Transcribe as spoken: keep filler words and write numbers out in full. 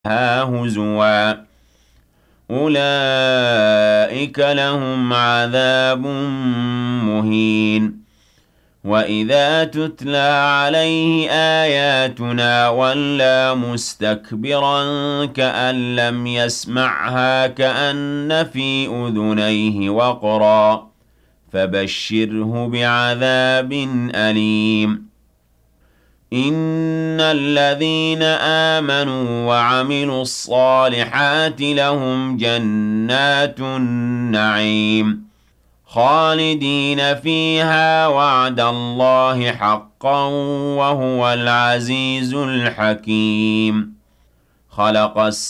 هُزُوًا أُولَٰئِكَ لَهُمْ عَذَابٌ مُّهِينٌ وَإِذَا تُتْلَىٰ عَلَيْهِ آيَاتُنَا وَلَّىٰ مُسْتَكْبِرًا كَأَن لَّمْ يَسْمَعْهَا كَأَنَّ فِي أُذُنَيْهِ وَقْرًا فَبَشِّرْهُ بِعَذَابٍ أَلِيمٍ إِنَّ الَّذِينَ آمَنُوا وَعَمِلُوا الصَّالِحَاتِ لَهُمْ جَنَّاتُ النَّعِيمِ خَالِدِينَ فِيهَا ۖ وَعْدَ اللَّهِ حَقًّا ۚ وَهُوَ الْعَزِيزُ الْحَكِيمُ خَلَقَ